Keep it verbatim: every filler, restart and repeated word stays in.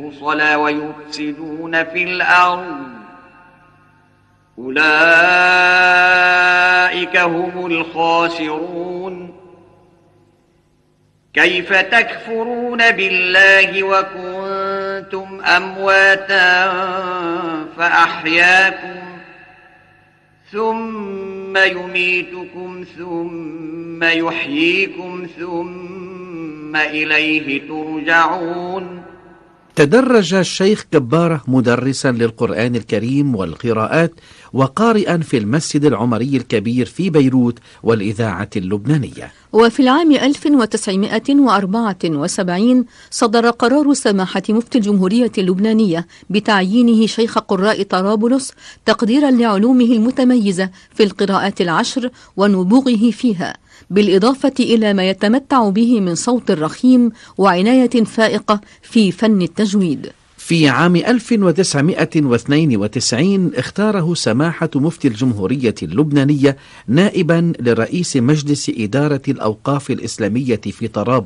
الصلاة ويفسدون في الأرض أولئك هم الخاسرون. كيف تكفرون بالله وكنتم أمواتا فأحياكم ثم يميتكم ثم يحييكم ثم إليه ترجعون. تدرج الشيخ جبارة مدرسا للقرآن الكريم والقراءات وقارئا في المسجد العمري الكبير في بيروت والإذاعة اللبنانية. وفي العام ألف وتسعمائة وأربعة وسبعين صدر قرار سماحة مفتي الجمهورية اللبنانية بتعيينه شيخ قراء طرابلس تقديرا لعلومه المتميزة في القراءات العشر ونبوغه فيها، بالإضافة إلى ما يتمتع به من صوت رخيم وعناية فائقة في فن التجويد. في عام ألف وتسعمائة واثنين وتسعين اختاره سماحة مفتي الجمهورية اللبنانية نائبا لرئيس مجلس إدارة الأوقاف الإسلامية في طرابلس